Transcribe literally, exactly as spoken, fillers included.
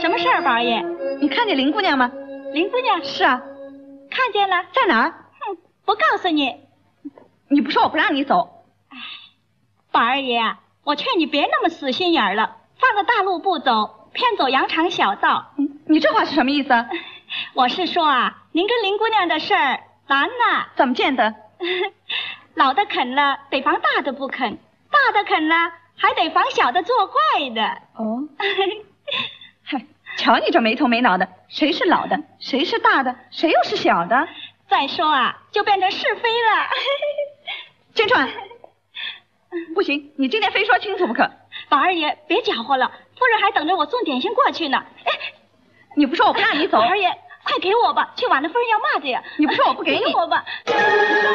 什么事儿，宝儿爷？ 你看见林姑娘吗？ 林姑娘？ 是啊。 看见了。 在哪儿？ 哼，不告诉你。 你不说我不让你走。 哎，宝儿爷啊，我劝你别那么死心眼儿了，放着大路不走，偏走羊肠小道。 嗯，你这话是什么意思啊？ 我是说啊，您跟林姑娘的事儿难呐。 怎么见得？ 老的肯了，得防大的不肯；大的肯了，还得防小的作怪的。 哦，嗨，瞧你这没头没脑的，谁是老的，谁是大的，谁又是小的？ 再说啊，就变成是非了。 金钏，不行，你今天非说清楚不可。 宝二爷，别搅和了，夫人还等着我送点心过去呢。哎， 你不说我不让你走。 宝二爷，快给我吧，去晚了夫人要骂的呀。 你不说我不给你。 给我吧。